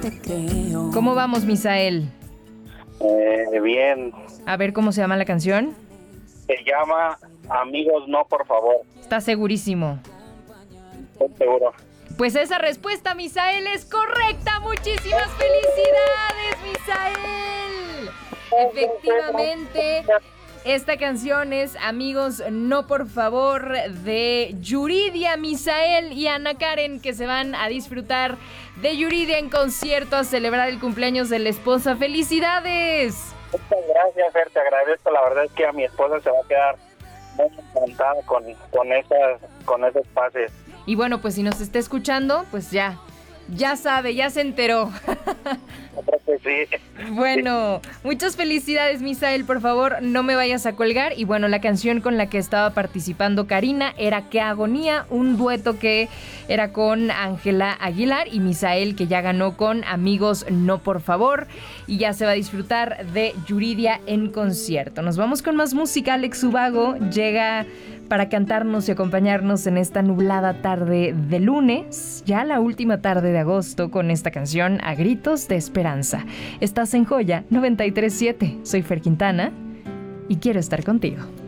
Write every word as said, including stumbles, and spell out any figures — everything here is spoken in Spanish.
¿Cómo vamos, Misael? Eh, bien. A ver, ¿cómo se llama la canción? Se llama Amigos No, por favor. ¿Estás segurísimo? Estoy seguro. Pues esa respuesta, Misael, es correcta. ¡Muchísimas felicidades, Misael! Efectivamente, esta canción es Amigos No, por favor, de Yuridia, Misael y Ana Karen, que se van a disfrutar de Yuridia en concierto a celebrar el cumpleaños de la esposa. ¡Felicidades! Muchas gracias, Fer, te agradezco. La verdad es que a mi esposa se va a quedar muy encantada con, con, esas, con esos pases. Y bueno, pues si nos está escuchando, pues ya, ya sabe, ya se enteró. Creo que sí. Bueno, muchas felicidades, Misael, por favor, no me vayas a colgar. Y bueno, la canción con la que estaba participando Karina era Qué Agonía, un dueto que era con Ángela Aguilar y Misael, que ya ganó con Amigos No, por favor, y ya se va a disfrutar de Yuridia en concierto. Nos vamos con más música. Alex Ubago llega para cantarnos y acompañarnos en esta nublada tarde de lunes, ya la última tarde de agosto, con esta canción A Gritos de Esperanza. Estás en Joya noventa y tres punto siete. Soy Fer Quintana y quiero estar contigo.